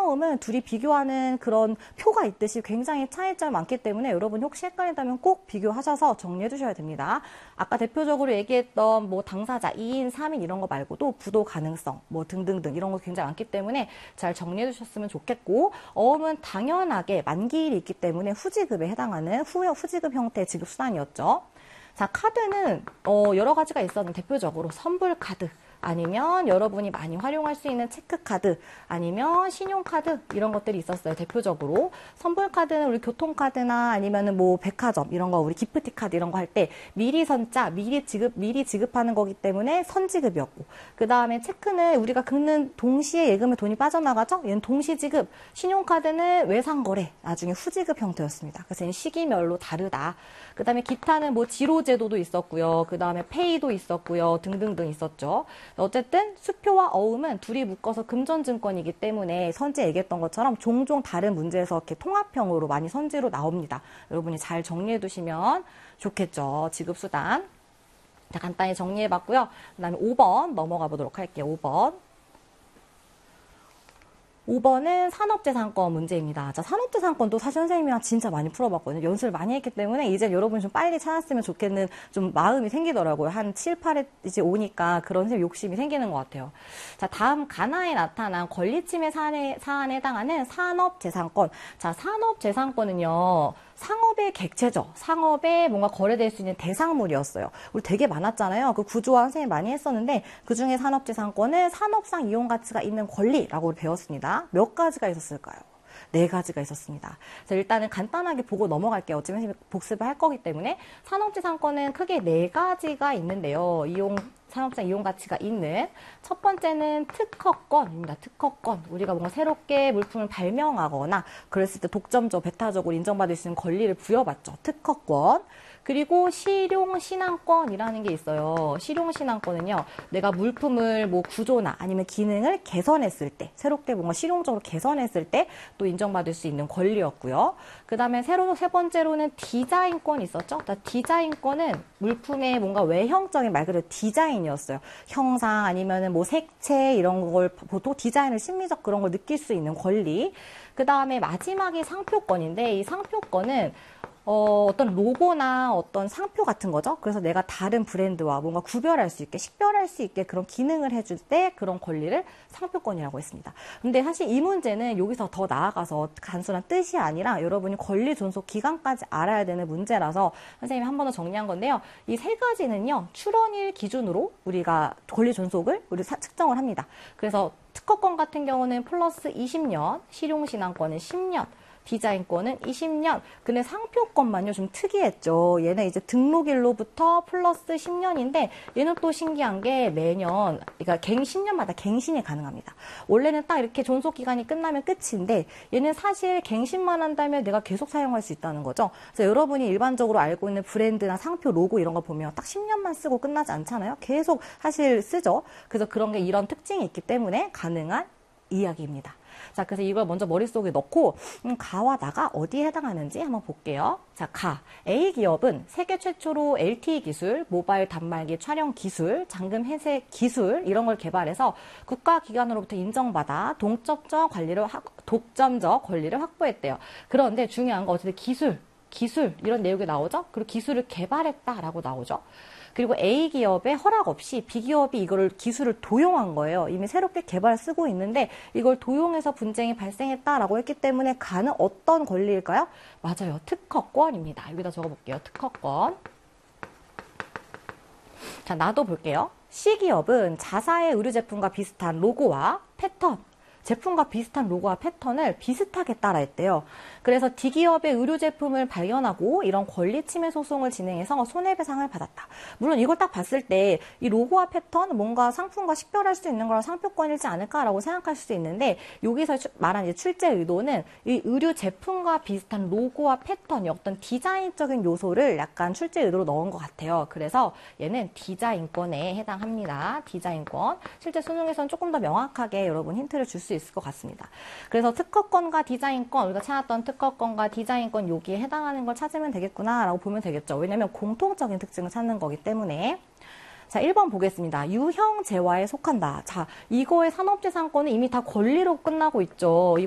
어음은 둘이 비교하는 그런 표가 있듯이 굉장히 차이점이 많기 때문에 여러분 혹시 헷갈린다면 꼭 비교하셔서 정리해 주셔야 됩니다. 아까 대표적으로 얘기했던 뭐 당사자 2인, 3인 이런 거 말고도 부도 가능성 뭐 등등등 이런 거 굉장히 많기 때문에 잘 정리해 주셨으면 좋겠고, 어음은 당연하게 만기일이 있기 때문에 후지급에 해당하는 후지급 형태의 지급 수단이었죠. 자, 카드는 여러 가지가 있었는데 대표적으로 선불카드, 아니면 여러분이 많이 활용할 수 있는 체크카드, 아니면 신용카드 이런 것들이 있었어요. 대표적으로 선불카드는 우리 교통카드나 아니면은 뭐 백화점 이런 거, 우리 기프티카드 이런 거 할 때 미리 선자, 미리 지급하는 거기 때문에 선지급이었고, 그 다음에 체크는 우리가 긁는 동시에 예금에 돈이 빠져나가죠. 얘는 동시지급. 신용카드는 외상거래, 나중에 후지급 형태였습니다. 그래서 얘는 시기별로 다르다. 그 다음에 기타는 뭐 지로제도도 있었고요. 그 다음에 페이도 있었고요. 등등등 있었죠. 어쨌든 수표와 어음은 둘이 묶어서 금전증권이기 때문에 선지에 얘기했던 것처럼 종종 다른 문제에서 이렇게 통합형으로 많이 선지로 나옵니다. 여러분이 잘 정리해 두시면 좋겠죠. 지급수단. 자, 간단히 정리해 봤고요. 그 다음에 5번 넘어가 보도록 할게요. 5번은 산업재산권 문제입니다. 자, 산업재산권도 사실 선생님이랑 진짜 많이 풀어봤거든요. 연습을 많이 했기 때문에 이제 여러분이 좀 빨리 찾았으면 좋겠는 좀 마음이 생기더라고요. 한 7, 8회 이제 오니까 그런 선생님 욕심이 생기는 것 같아요. 자, 다음 가나에 나타난 권리침해 사안에 해당하는 산업재산권. 자, 산업재산권은요, 상업의 객체죠. 상업에 뭔가 거래될 수 있는 대상물이었어요. 우리 되게 많았잖아요. 그 구조화 선생님 많이 했었는데 그중에 산업재산권은 산업상 이용가치가 있는 권리라고 우리 배웠습니다. 몇 가지가 있었을까요? 4가지가 있었습니다. 그래서 일단은 간단하게 보고 넘어갈게요. 어차피 복습을 할 거기 때문에 산업재산권은 크게 4가지가 있는데요. 산업상 이용 가치가 있는 첫 번째는 특허권입니다. 특허권. 우리가 뭔가 새롭게 물품을 발명하거나 그랬을 때 독점적, 배타적으로 인정받을 수 있는 권리를 부여받죠. 특허권. 그리고 실용신앙권이라는 게 있어요. 실용신앙권은요, 내가 물품을 뭐 구조나 아니면 기능을 개선했을 때, 새롭게 뭔가 실용적으로 개선했을 때 또 인정받을 수 있는 권리였고요. 그 다음에 세 번째로는 디자인권이 있었죠. 디자인권은 물품의 뭔가 외형적인 말 그대로 디자인이었어요. 형상 아니면은 뭐 색채 이런 걸 보통 디자인을 심미적 그런 걸 느낄 수 있는 권리. 그 다음에 마지막이 상표권인데 이 상표권은 어떤 로고나 어떤 상표 같은 거죠. 그래서 내가 다른 브랜드와 뭔가 구별할 수 있게, 식별할 수 있게 그런 기능을 해줄 때 그런 권리를 상표권이라고 했습니다. 근데 사실 이 문제는 여기서 더 나아가서 단순한 뜻이 아니라 여러분이 권리 존속 기간까지 알아야 되는 문제라서 선생님이 한 번 더 정리한 건데요. 이 3가지는요, 출원일 기준으로 우리가 권리 존속을 측정을 합니다. 그래서 특허권 같은 경우는 플러스 20년, 실용신앙권은 10년, 디자인권은 20년. 근데 상표권만요 좀 특이했죠. 얘는 이제 등록일로부터 플러스 10년인데 얘는 또 신기한 게 매년, 그러니까 10년마다 갱신이 가능합니다. 원래는 딱 이렇게 존속기간이 끝나면 끝인데 얘는 사실 갱신만 한다면 내가 계속 사용할 수 있다는 거죠. 그래서 여러분이 일반적으로 알고 있는 브랜드나 상표, 로고 이런 거 보면 딱 10년만 쓰고 끝나지 않잖아요. 계속 사실 쓰죠. 그래서 그런 게 이런 특징이 있기 때문에 가능한 이야기입니다. 자, 그래서 이걸 먼저 머릿속에 넣고 가와 나가 어디에 해당하는지 한번 볼게요. 자, 가. A기업은 세계 최초로 LTE 기술, 모바일 단말기 촬영 기술, 잠금 해제 기술 이런 걸 개발해서 국가기관으로부터 인정받아 독점적 권리를 확보했대요. 그런데 중요한 거 어쨌든 기술 이런 내용이 나오죠. 그리고 기술을 개발했다라고 나오죠. 그리고 A기업의 허락 없이 B기업이 이거를 기술을 도용한 거예요. 이미 새롭게 쓰고 있는데 이걸 도용해서 분쟁이 발생했다라고 했기 때문에 가는 어떤 권리일까요? 맞아요. 특허권입니다. 여기다 적어볼게요. 특허권. 자, 나도 볼게요. C기업은 자사의 의류 제품과 비슷한 로고와 패턴, 제품과 비슷한 로고와 패턴을 비슷하게 따라했대요. 그래서 D기업의 의류 제품을 발견하고 이런 권리 침해 소송을 진행해서 손해배상을 받았다. 물론 이걸 딱 봤을 때 이 로고와 패턴, 뭔가 상품과 식별할 수 있는 거랑 상표권이지 않을까라고 생각할 수도 있는데 여기서 말한 이제 출제 의도는 이 의류 제품과 비슷한 로고와 패턴이 어떤 디자인적인 요소를 약간 출제 의도로 넣은 것 같아요. 그래서 얘는 디자인권에 해당합니다. 디자인권. 실제 수능에서는 조금 더 명확하게 여러분 힌트를 줄 수 있을 것 같습니다. 그래서 특허권과 디자인권, 우리가 찾았던 특허권과 디자인권 여기에 해당하는 걸 찾으면 되겠구나 라고 보면 되겠죠. 왜냐면 공통적인 특징을 찾는 거기 때문에. 자, 1번 보겠습니다. 유형 재화에 속한다. 자, 이거의 산업재산권은 이미 다 권리로 끝나고 있죠. 이